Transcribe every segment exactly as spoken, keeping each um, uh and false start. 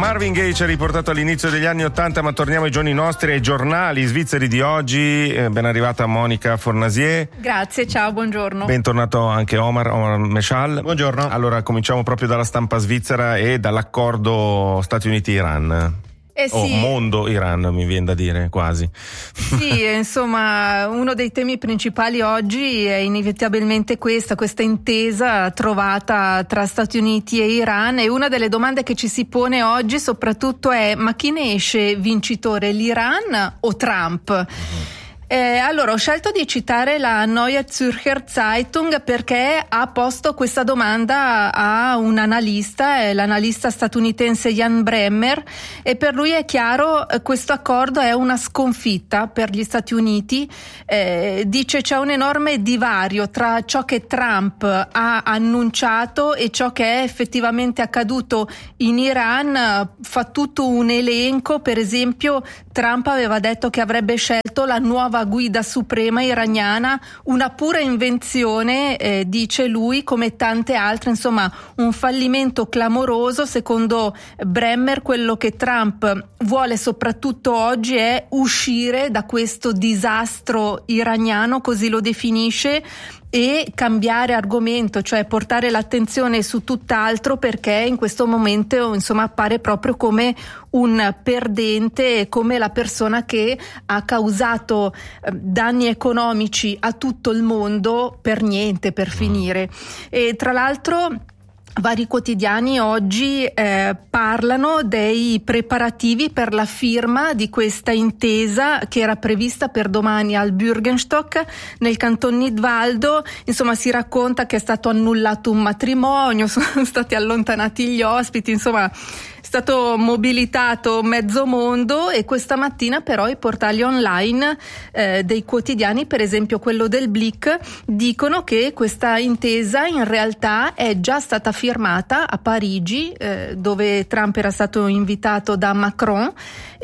Marvin Gaye ci ha riportato all'inizio degli anni ottanta, ma torniamo ai giorni nostri, ai giornali svizzeri di oggi. Eh, ben arrivata Monica Fornasier. Grazie, ciao, buongiorno. Bentornato anche Omar, Omar Meshal. Buongiorno. Allora, cominciamo proprio dalla stampa svizzera e dall'accordo Stati Uniti-Iran. Eh sì. O mondo Iran, mi viene da dire, quasi. Sì, insomma, uno dei temi principali oggi è inevitabilmente questa, questa intesa trovata tra Stati Uniti e Iran, e una delle domande che ci si pone oggi soprattutto è: ma chi ne esce vincitore, l'Iran o Trump? Eh, allora, ho scelto di citare la Neue Zürcher Zeitung perché ha posto questa domanda a un analista, è l'analista statunitense Jan Bremmer, e per lui è chiaro eh, questo accordo è una sconfitta per gli Stati Uniti. Eh, dice c'è un enorme divario tra ciò che Trump ha annunciato e ciò che è effettivamente accaduto in Iran. Fa tutto un elenco, per esempio Trump aveva detto che avrebbe scelto la nuova guida suprema iraniana, una pura invenzione, eh, dice lui, come tante altre, insomma un fallimento clamoroso. Secondo Bremmer, quello che Trump vuole soprattutto oggi è uscire da questo disastro iraniano, così lo definisce, e cambiare argomento, cioè portare l'attenzione su tutt'altro, perché in questo momento insomma appare proprio come un perdente, come la persona che ha causato eh, danni economici a tutto il mondo per niente, per finire. E tra l'altro vari quotidiani oggi eh, parlano dei preparativi per la firma di questa intesa che era prevista per domani al Bürgenstock nel canton Nidwaldo. Insomma, si racconta che è stato annullato un matrimonio, sono stati allontanati gli ospiti, insomma è stato mobilitato mezzo mondo. E questa mattina però i portali online eh, dei quotidiani, per esempio quello del Blick, dicono che questa intesa in realtà è già stata firmata a Parigi, eh, dove Trump era stato invitato da Macron,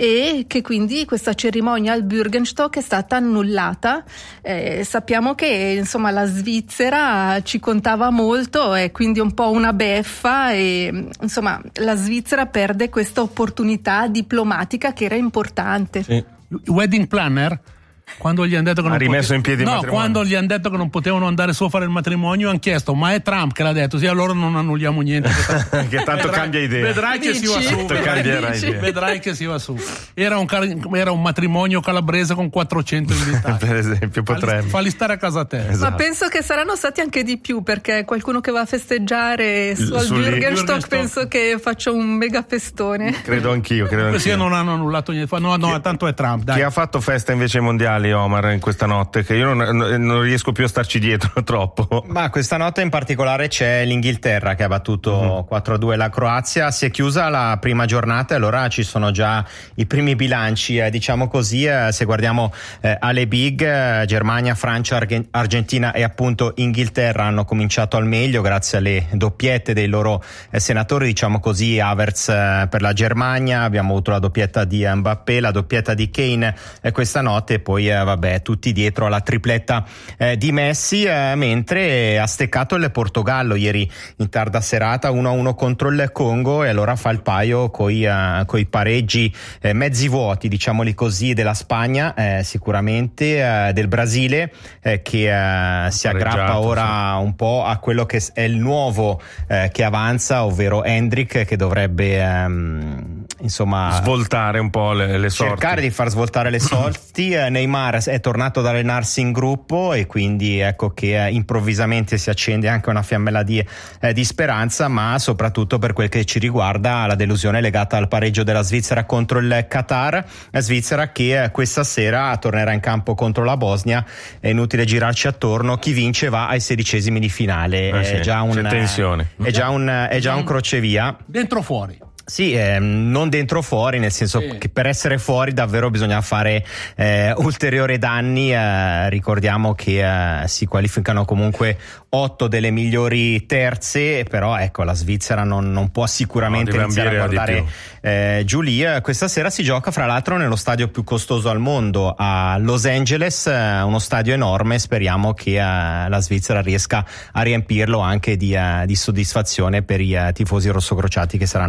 e che quindi questa cerimonia al Bürgenstock è stata annullata. Eh, sappiamo che insomma la Svizzera ci contava molto, è quindi un po' una beffa, e insomma la Svizzera perde questa opportunità diplomatica che era importante. Sì. Wedding planner, quando gli hanno detto che ha non rimesso pote- in piedi il no, matrimonio. quando gli hanno detto che non potevano andare su a fare il matrimonio, hanno chiesto: ma è Trump che l'ha detto? Sì, allora non annulliamo niente. Che tanto vedrai, cambia idea. Vedrai che Dici? si va su. Tanto Vedrai, cambierà dici? idea. Vedrai che si va su. Era un, car- era un matrimonio calabrese con quattrocento invitati. Per esempio, potrebbe. Falli, falli stare a casa te. Esatto. Ma penso che saranno stati anche di più, perché qualcuno che va a festeggiare su al Sul- Bürgenstock Bürgenstock. penso che faccia un mega festone. Credo anch'io, credo Comunque anch'io. sia, non hanno annullato niente. No, no, tanto è Trump. Dai. Chi ha fatto festa invece ai mondiali, Omar, in questa notte, che io non, non riesco più a starci dietro troppo? Ma questa notte in particolare c'è l'Inghilterra che ha battuto Mm-hmm. quattro a due la Croazia. Si è chiusa la prima giornata e allora ci sono già i primi bilanci, eh, diciamo così. Eh, se guardiamo eh, alle big, eh, Germania, Francia, Arge- Argentina e appunto Inghilterra hanno cominciato al meglio grazie alle doppiette dei loro eh, senatori, diciamo così. Havertz eh, per la Germania, abbiamo avuto la doppietta di Mbappé, la doppietta di Kane eh, questa notte, e poi eh, vabbè tutti dietro alla tripletta eh, di Messi, eh, mentre ha steccato il Portogallo ieri in tarda serata uno a uno contro il Congo, e allora fa il paio coi, uh, coi pareggi eh, mezzi vuoti, diciamoli così, della Spagna, eh, sicuramente eh, del Brasile, eh, che eh, si aggrappa ora sì. un po' a quello che è il nuovo eh, che avanza, ovvero Hendrik, che dovrebbe ehm, insomma svoltare un po' le, le sorti, cercare di far svoltare le sorti. eh, Neymar è tornato ad allenarsi in gruppo, e quindi ecco che eh, improvvisamente si accende anche una fiammella di, eh, di speranza, ma soprattutto per quel che ci riguarda la delusione legata al pareggio della Svizzera contro il Qatar, la Svizzera che eh, questa sera tornerà in campo contro la Bosnia. È inutile girarci attorno, chi vince va ai sedicesimi di finale. eh sì, è già un, c'è tensione. è già un, è già un crocevia. Dentro o fuori? Sì, eh, non dentro o fuori, nel senso sì. che per essere fuori davvero bisogna fare eh, ulteriori danni. Eh, ricordiamo che eh, si qualificano comunque otto delle migliori terze, però ecco la Svizzera non, non può sicuramente no, iniziare a guardare eh, giù lì. Questa sera si gioca fra l'altro nello stadio più costoso al mondo, a Los Angeles, eh, uno stadio enorme. Speriamo che eh, la Svizzera riesca a riempirlo anche di, eh, di soddisfazione per i eh, tifosi rossocrociati che saranno presenti.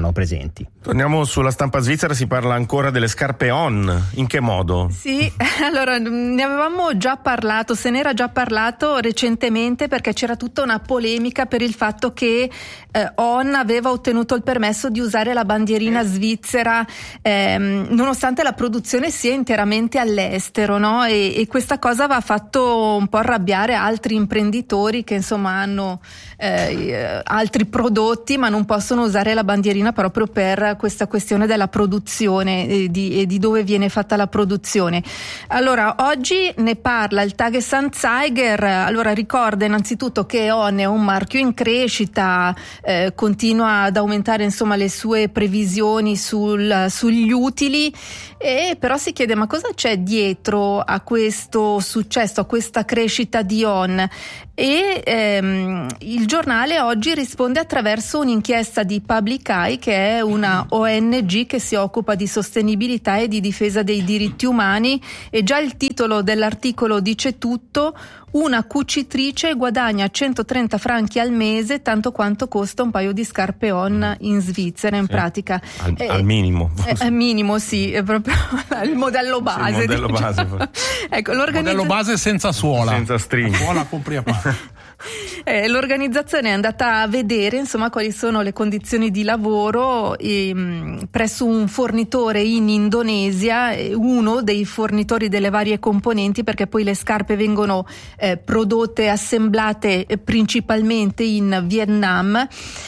componenti. Torniamo sulla stampa svizzera, si parla ancora delle scarpe On. In che modo? Sì, allora ne avevamo già parlato, se ne era già parlato recentemente, perché c'era tutta una polemica per il fatto che eh, On aveva ottenuto il permesso di usare la bandierina svizzera ehm, nonostante la produzione sia interamente all'estero, no? E, e questa cosa aveva fatto un po' arrabbiare altri imprenditori che insomma hanno eh, altri prodotti ma non possono usare la bandierina proprio per questa questione della produzione e di, e di dove viene fatta la produzione. Allora oggi ne parla il Tagesanzeiger. Allora ricorda innanzitutto che On è un marchio in crescita, eh, continua ad aumentare insomma le sue previsioni sul, sugli utili, e però si chiede ma cosa c'è dietro a questo successo, a questa crescita di On? E ehm, il giornale oggi risponde attraverso un'inchiesta di Public Eye, che è una O N G che si occupa di sostenibilità e di difesa dei diritti umani, e già il titolo dell'articolo dice tutto: una cucitrice guadagna centotrenta franchi al mese, tanto quanto costa un paio di scarpe On in Svizzera, in sì, pratica. Al, eh, al minimo. È, è minimo, sì, è proprio il modello base. Sì, il modello diciamo. base. Ecco, l'organizza... modello base senza suola. Senza string. La suola compri a parte. Eh, l'organizzazione è andata a vedere insomma quali sono le condizioni di lavoro e, mh, presso un fornitore in Indonesia, uno dei fornitori delle varie componenti, perché poi le scarpe vengono eh, prodotte e assemblate eh, principalmente in Vietnam.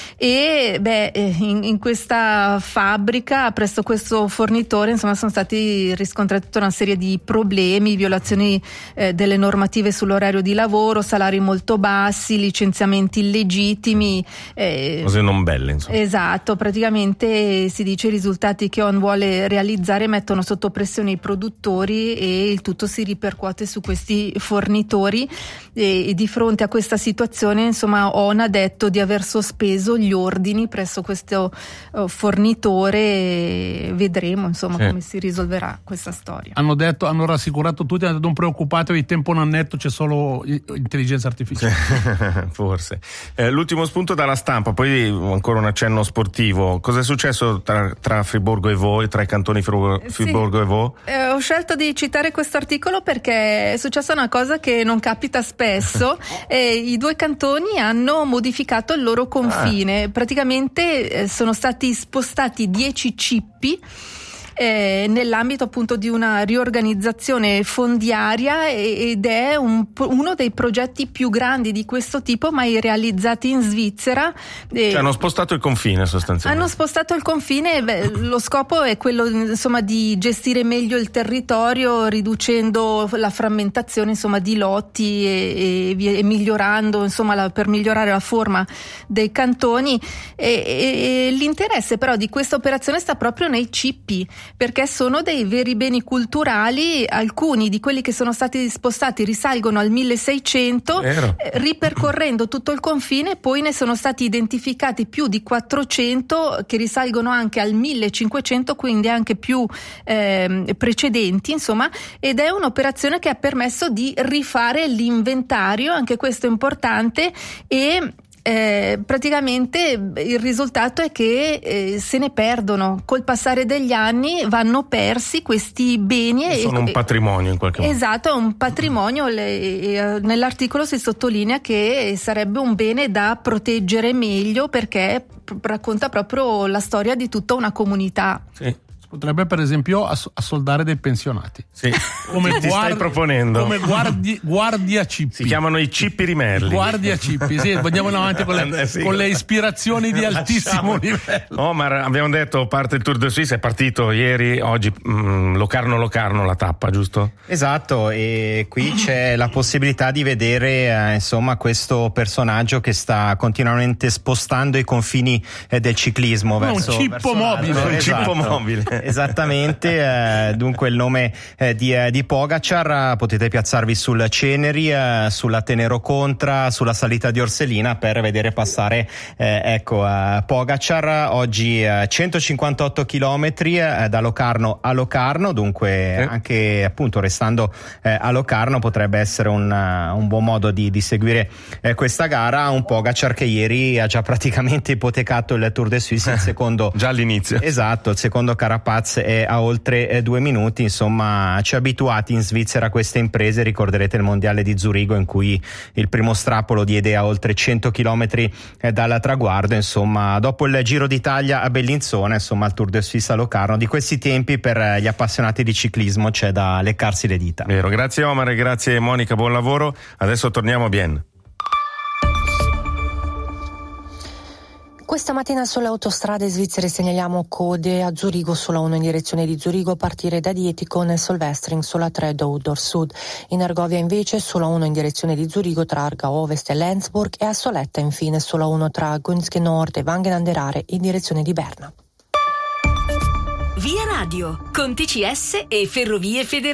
E beh, in, in questa fabbrica, presso questo fornitore, insomma, sono stati riscontrati tutta una serie di problemi, violazioni eh, delle normative sull'orario di lavoro, salari molto bassi, licenziamenti illegittimi. Eh, Cose non belle, insomma. Esatto, praticamente si dice i risultati che On vuole realizzare mettono sotto pressione i produttori e il tutto si ripercuote su questi fornitori. E, e di fronte a questa situazione, insomma, On ha detto di aver sospeso gli ordini presso questo uh, fornitore e vedremo insomma sì. come si risolverà questa storia. Hanno detto, hanno rassicurato tutti, hanno detto non preoccupatevi, tempo non netto, c'è solo intelligenza artificiale. Forse. Eh, l'ultimo spunto dalla stampa, poi ancora un accenno sportivo. Cosa è successo tra, tra Friburgo e Vaud, tra i cantoni Friburgo, Friburgo sì. e Vaud? Eh, ho scelto di citare questo articolo perché è successa una cosa che non capita spesso. eh, I due cantoni hanno modificato il loro confine. Ah. Praticamente eh, sono stati spostati dieci cippi eh, nell'ambito appunto di una riorganizzazione fondiaria, ed è un, uno dei progetti più grandi di questo tipo mai realizzati in Svizzera. Cioè hanno spostato il confine sostanzialmente. Hanno spostato il confine, beh, lo scopo è quello insomma di gestire meglio il territorio, riducendo la frammentazione insomma di lotti e, e, e migliorando insomma la, per migliorare la forma dei cantoni. E, e, e l'interesse però di questa operazione sta proprio nei cippi, perché sono dei veri beni culturali. Alcuni di quelli che sono stati spostati risalgono al milleseicento, eh, ripercorrendo tutto il confine poi ne sono stati identificati più di quattrocento che risalgono anche al millecinquecento, quindi anche più eh, precedenti insomma, ed è un'operazione che ha permesso di rifare l'inventario, anche questo è importante. E Eh, praticamente il risultato è che eh, se ne perdono col passare degli anni, vanno persi questi beni e sono e, un patrimonio in qualche modo. Esatto, è un patrimonio. Le, e, nell'articolo si sottolinea che sarebbe un bene da proteggere meglio, perché p- racconta proprio la storia di tutta una comunità. Sì. Potrebbe per esempio ass- assoldare dei pensionati. Sì, come ti guard- stai proponendo. Come guardi- guardia cippi. Si chiamano i cippi rimerli. Guardia cippi, sì, andiamo avanti con le, eh, sì. con le ispirazioni di altissimo livello. Omar, abbiamo detto parte il Tour de Suisse, è partito ieri, oggi mh, Locarno Locarno la tappa, giusto? Esatto, e qui c'è la possibilità di vedere eh, insomma questo personaggio che sta continuamente spostando i confini eh, del ciclismo. No, verso, un cippo verso mobile. Un esatto. cippo mobile. Esattamente, eh, dunque il nome eh, di, eh, di Pogacar, potete piazzarvi sul Ceneri, eh, sulla Tenero Contra, sulla salita di Orselina per vedere passare eh, ecco eh, Pogacar. Oggi eh, centocinquantotto chilometri eh, da Locarno a Locarno, dunque eh. anche appunto restando eh, a Locarno potrebbe essere un, uh, un buon modo di, di seguire eh, questa gara. Un Pogacar che ieri ha già praticamente ipotecato il Tour de Suisse, il secondo già all'inizio. Esatto, il secondo Carapaz è a oltre eh, due minuti. Insomma, ci abituati in Svizzera a queste imprese. Ricorderete il mondiale di Zurigo in cui il primo strappolo diede a oltre cento chilometri eh, dal traguardo. Insomma, dopo il Giro d'Italia a Bellinzona, insomma il Tour de Suisse a Locarno. Di questi tempi per eh, gli appassionati di ciclismo c'è da leccarsi le dita. Vero, grazie Omar e grazie Monica, buon lavoro. Adesso torniamo a Bienne. Questa mattina sulle autostrade svizzere segnaliamo code a Zurigo sulla uno in direzione di Zurigo a partire da Dietikon e Solvestring sulla tre da Udor Sud. In Argovia invece sulla uno in direzione di Zurigo tra Arga Ovest e Lenzburg e a Soletta infine sulla uno tra Gunske Nord e Wangen an der Aare in direzione di Berna. Via Radio, con T C S e Ferrovie Federali.